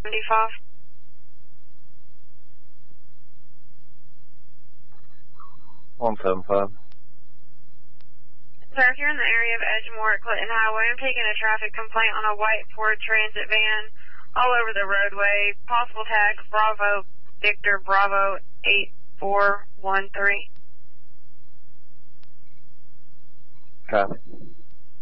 175. Sir, if you're in the area of Edgemoor at Clinton Highway, I'm taking a traffic complaint on a white Ford Transit van all over the roadway. Possible tag Bravo Victor Bravo 8413. Copy.